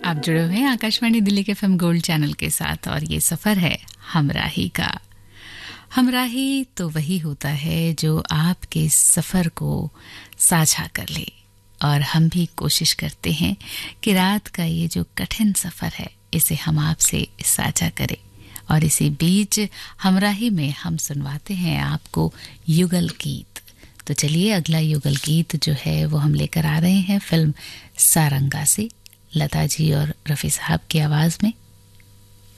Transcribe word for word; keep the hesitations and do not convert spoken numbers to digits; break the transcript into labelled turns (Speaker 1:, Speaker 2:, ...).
Speaker 1: आप जुड़े हुए हैं आकाशवाणी दिल्ली के एफएम गोल्ड चैनल के साथ और ये सफ़र है हमराही का। हमराही तो वही होता है जो आपके सफ़र को साझा कर ले, और हम भी कोशिश करते हैं कि रात का ये जो कठिन सफ़र है इसे हम आपसे साझा करें। और इसी बीच हमराही में हम सुनवाते हैं आपको युगल गीत। तो चलिए अगला युगल गीत जो है वो हम लेकर आ रहे हैं फिल्म सारंगा से, लता जी और रफ़ी साहब की आवाज़ में।